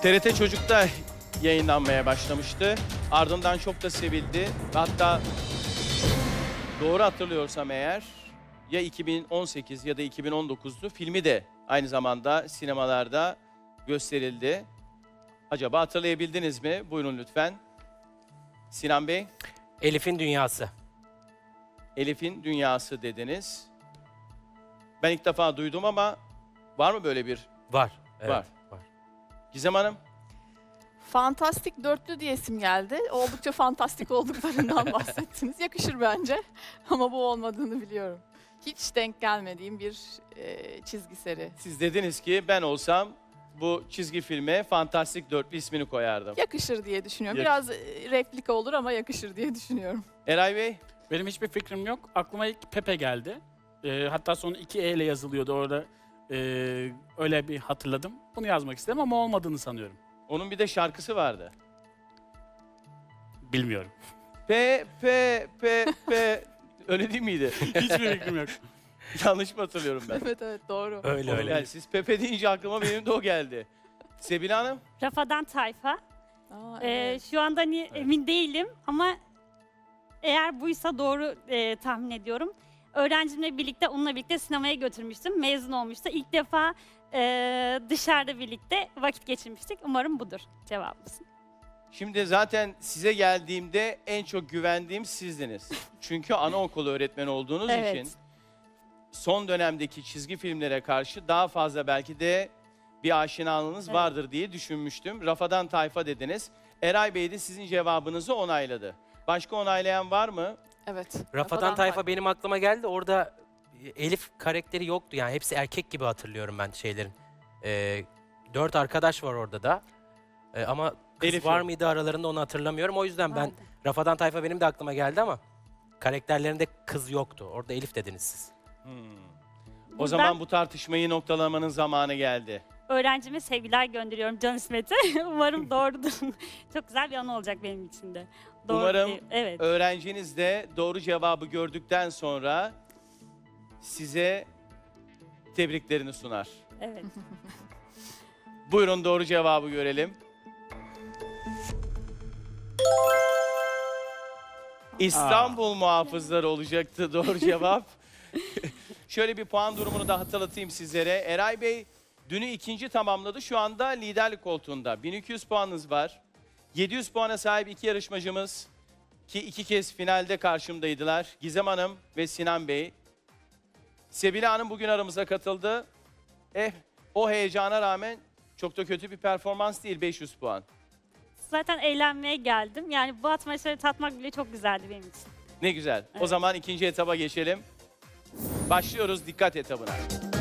TRT Çocuk'ta yayınlanmaya başlamıştı. Ardından çok da sevildi. Hatta doğru hatırlıyorsam eğer ya 2018 ya da 2019'du. Filmi de aynı zamanda sinemalarda gösterildi. Acaba hatırlayabildiniz mi? Buyurun lütfen. Sinan Bey, Elif'in Dünyası. Elif'in Dünyası dediniz. Ben ilk defa duydum ama var mı böyle bir? Var. Evet, Var. Gizem Hanım? Fantastik dörtlü diye isim geldi. Oldukça fantastik olduklarından bahsettiniz. Yakışır bence ama bu olmadığını biliyorum. Hiç denk gelmediğim bir çizgi seri. Siz dediniz ki ben olsam bu çizgi filme Fantastik Dörtlü ismini koyardım. Yakışır diye düşünüyorum. Yak- Biraz replika olur ama yakışır diye düşünüyorum. Eray Bey? Benim hiçbir fikrim yok. Aklıma ilk Pepe geldi. Hatta sonu 2 E ile yazılıyordu orada. Öyle bir hatırladım. Bunu yazmak istedim ama olmadığını sanıyorum. Onun bir de şarkısı vardı. Bilmiyorum. P. Öyle değil miydi? Hiçbir fikrim yok. Yanlış mı hatırlıyorum ben? Evet doğru. Öyle öyle. Yani siz Pepe deyince aklıma benim de o geldi. Sebile Hanım? Rafadan Tayfa. Aa, evet. Şu anda hani emin değilim ama eğer buysa doğru tahmin ediyorum. Öğrencimle birlikte, onunla birlikte sinemaya götürmüştüm. Mezun olmuştu. İlk defa dışarıda birlikte vakit geçirmiştik. Umarım budur cevabımız. Şimdi zaten size geldiğimde en çok güvendiğim sizdiniz. Çünkü anaokulu öğretmeni olduğunuz Evet. için son dönemdeki çizgi filmlere karşı daha fazla belki de bir aşinalığınız Evet. vardır diye düşünmüştüm. Rafadan Tayfa dediniz. Eray Bey de sizin cevabınızı onayladı. Başka onaylayan var mı? Evet. Rafadan Tayfa benim aklıma geldi. Orada Elif karakteri yoktu. Yani hepsi erkek gibi hatırlıyorum ben şeylerin. 4 arkadaş var orada da. Ama kız Elif var yok. mıydı aralarında onu hatırlamıyorum. O yüzden ben Vardı. Rafadan Tayfa benim de aklıma geldi ama karakterlerinde kız yoktu. Orada Elif dediniz siz. O Buradan zaman bu tartışmayı noktalamanın zamanı geldi. öğrencime sevgiler gönderiyorum Can İsmet'e. Umarım doğrudur. Çok güzel bir anı olacak benim için de. Doğru Umarım diye- Evet. öğrenciniz de doğru cevabı gördükten sonra size tebriklerini sunar. Evet. Buyurun doğru cevabı görelim. İstanbul muhafızları olacaktı doğru cevap. Şöyle bir puan durumunu da hatırlatayım sizlere. Eray Bey dünü ikinci tamamladı. Şu anda liderlik koltuğunda. 1200 puanınız var. 700 puana sahip iki yarışmacımız ki iki kez finalde karşımdaydılar. Gizem Hanım ve Sinan Bey. Sebile Hanım bugün aramıza katıldı. O heyecana rağmen çok da kötü bir performans değil, 500 puan. Zaten eğlenmeye geldim. Yani bu atmosferi tatmak bile çok güzeldi benim için. Ne güzel. O Evet. zaman ikinci etaba geçelim. Başlıyoruz dikkat etabına.